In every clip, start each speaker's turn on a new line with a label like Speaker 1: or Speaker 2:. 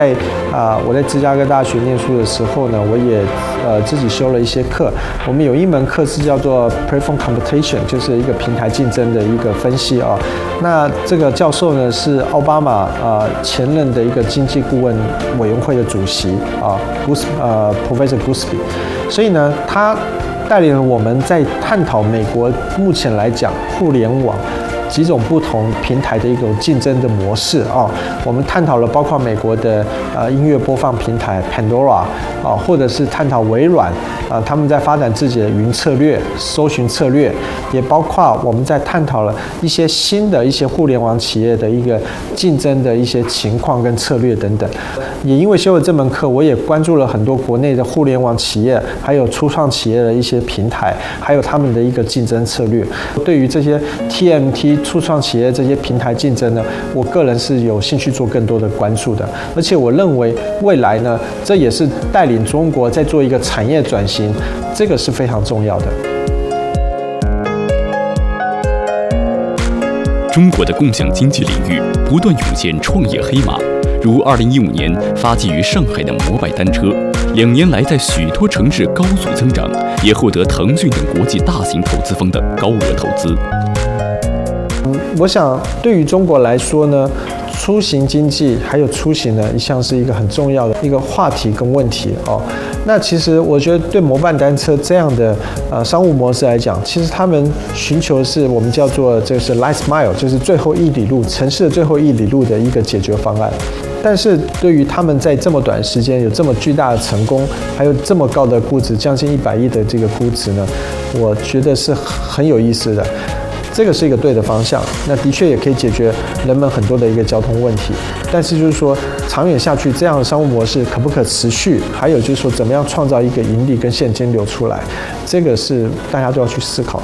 Speaker 1: 我在芝加哥大学念书的时候呢，我也自己修了一些课。我们有一门课是叫做 Platform Computation， 就是一个平台竞争的一个分析啊。那这个教授呢是奥巴马前任的一个经济顾问委员会的主席Professor Goolsbee， 所以呢他带领了我们在探讨美国目前来讲互联网几种不同平台的一种竞争的模式啊，我们探讨了包括美国的音乐播放平台 Pandora 或者是探讨微软他们在发展自己的云策略、搜寻策略，也包括我们在探讨了一些新的一些互联网企业的一个竞争的一些情况跟策略等等。也因为修了这门课，我也关注了很多国内的互联网企业，还有初创企业的一些平台，还有他们的一个竞争策略。对于这些 TMT 初创企业这些平台竞争呢，我个人是有兴趣做更多的关注的。而且我认为未来呢，这也是带领中国在做一个产业转型，这个是非常重要的。
Speaker 2: 中国的共享经济领域不断涌现创业黑马，如2015年发迹于上海的摩拜单车，2年来在许多城市高速增长，也获得腾讯等国际大型投资方的高额投资。
Speaker 1: 我想对于中国来说呢，出行经济还有出行呢，一向是一个很重要的一个话题跟问题哦。那其实我觉得对摩拜单车这样的商务模式来讲，其实他们寻求的是我们叫做这是 last mile， 就是最后1里路，城市的最后1里路的一个解决方案。但是对于他们在这么短时间有这么巨大的成功，还有这么高的估值，将近100亿的这个估值呢，我觉得是很有意思的。这个是一个对的方向，那的确也可以解决人们很多的一个交通问题。但是就是说，长远下去这样的商务模式可不可持续？还有就是说，怎么样创造一个盈利跟现金流出来？这个是大家都要去思考的。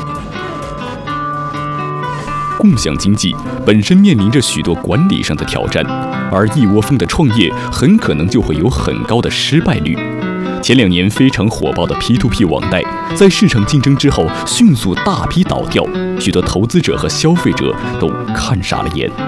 Speaker 2: 共享经济本身面临着许多管理上的挑战，而一窝蜂的创业很可能就会有很高的失败率。前2年非常火爆的 P2P 网贷，在市场竞争之后迅速大批倒掉，许多投资者和消费者都看傻了眼。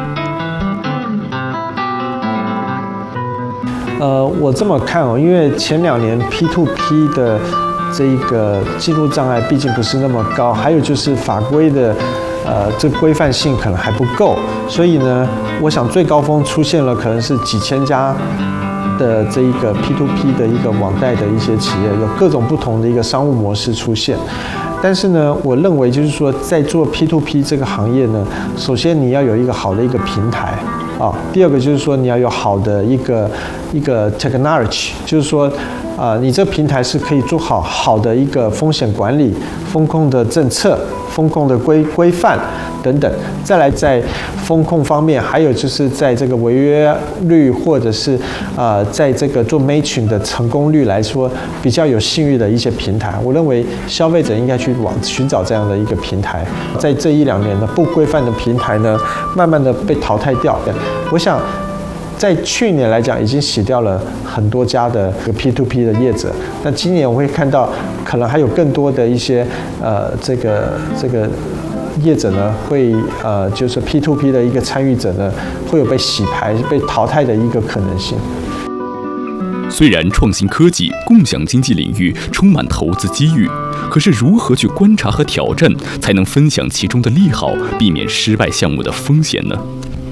Speaker 1: 我这么看哦，因为前2年 P2P 的这个进入障碍毕竟不是那么高，还有就是法规的这规范性可能还不够，所以呢，我想最高峰出现了可能是几千家的这一个 P2P 的一个网贷的一些企业，有各种不同的一个商务模式出现。但是呢，我认为就是说，在做 P2P 这个行业呢，首先你要有一个好的一个平台啊，第二个就是说你要有好的一个 technology， 就是说你这平台是可以做好的一个风险管理、风控的政策、风控的规范等等。再来在风控方面，还有就是在这个违约率或者是在这个做 matching 的成功率来说，比较有信誉的一些平台，我认为消费者应该去寻找这样的一个平台。在这1-2年呢，不规范的平台呢，慢慢的被淘汰掉。我想在去年来讲，已经洗掉了很多家的 P2P 的业者。那今年我会看到，可能还有更多的一些这个业者呢，会就是 P2P 的一个参与者呢，会有被洗牌、被淘汰的一个可能性。
Speaker 2: 虽然创新科技、共享经济领域充满投资机遇，可是如何去观察和挑战，才能分享其中的利好，避免失败项目的风险呢？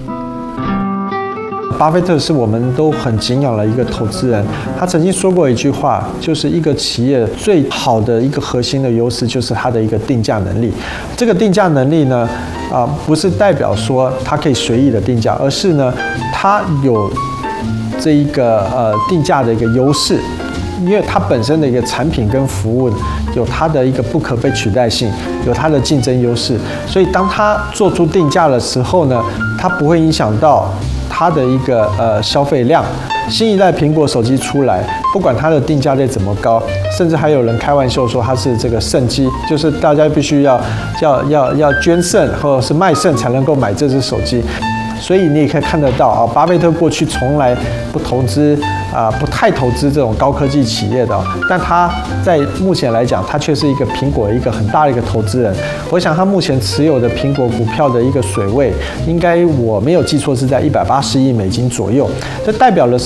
Speaker 1: 巴菲特是我们都很敬仰的一个投资人，他曾经说过一句话，就是一个企业最好的一个核心的优势就是它的一个定价能力。这个定价能力呢，不是代表说它可以随意的定价，而是呢，它有这一个定价的一个优势，因为它本身的一个产品跟服务有它的一个不可被取代性，有它的竞争优势，所以当它做出定价的时候呢，它不会影响到它的一个消费量。新一代苹果手机出来，不管它的定价再怎么高，甚至还有人开玩笑说它是这个肾机，就是大家必须要捐肾或者是卖肾才能够买这只手机。 所以你也可以看得到啊，巴菲特过去从来不太投资这种高科技企业的，但他在目前来讲，他却是一个苹果一个很大的一个投资人。我想他目前持有的苹果股票的一个水位，应该我没有记错是在180亿美金左右，这代表了